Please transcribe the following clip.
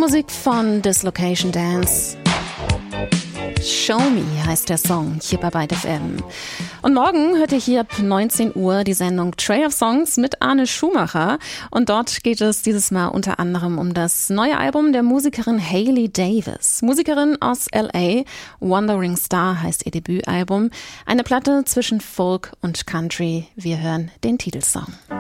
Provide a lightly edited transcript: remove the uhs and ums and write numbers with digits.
Musik von Dislocation Dance. Show Me heißt der Song hier bei Byte FM. Und morgen hört ihr hier ab 19 Uhr die Sendung Tray of Songs mit Arne Schumacher. Und dort geht es dieses Mal unter anderem um das neue Album der Musikerin Hailey Davis. Musikerin aus L.A., Wandering Star heißt ihr Debütalbum. Eine Platte zwischen Folk und Country. Wir hören den Titelsong.